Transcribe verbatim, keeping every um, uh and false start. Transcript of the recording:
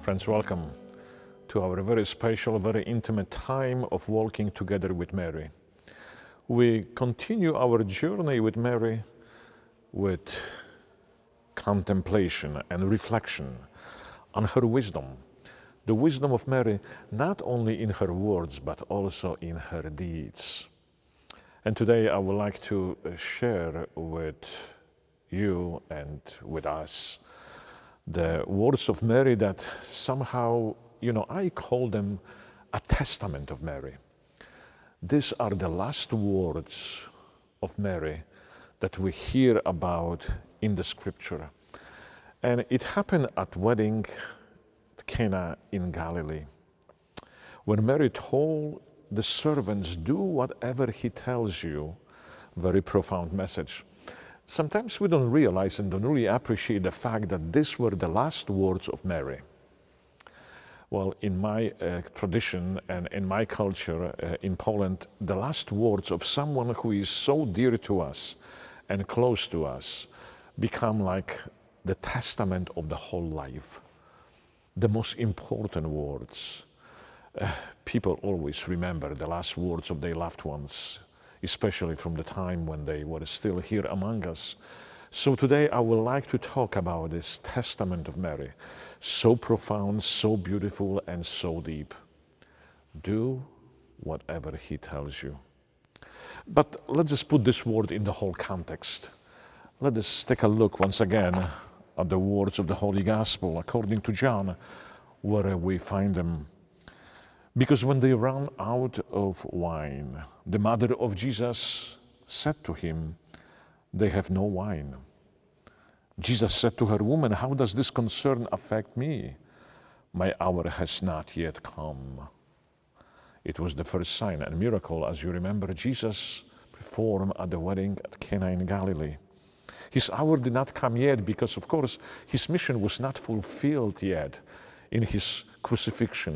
Friends, welcome to our very special, very intimate time of walking together with Mary. We continue our journey with Mary with contemplation and reflection on her wisdom. The wisdom of Mary, not only in her words, but also in her deeds. And today I would like to share with you and with us the words of Mary that somehow, you know, I call them a testament of Mary. These are the last words of Mary that we hear about in the scripture. And it happened at wedding at Cana in Galilee, when Mary told the servants, do whatever he tells you. Very profound message. Sometimes we don't realize and don't really appreciate the fact that these were the last words of Mary. Well, in my uh, tradition and in my culture uh, in Poland, the last words of someone who is so dear to us and close to us become like the testament of the whole life. The most important words. Uh, people always remember the last words of their loved ones, especially from the time when they were still here among us. So today I would like to talk about this testament of Mary, so profound, so beautiful, and so deep. Do whatever he tells you. But let's just put this word in the whole context. Let us take a look once again at the words of the Holy Gospel according to John, where we find them. Because when they ran out of wine, the mother of Jesus said to him, they have no wine. Jesus said to her, woman, how does this concern affect me? My hour has not yet come. It was the first sign and miracle, as you remember, Jesus performed at the wedding at Cana in Galilee. His hour did not come yet because, of course, his mission was not fulfilled yet in his crucifixion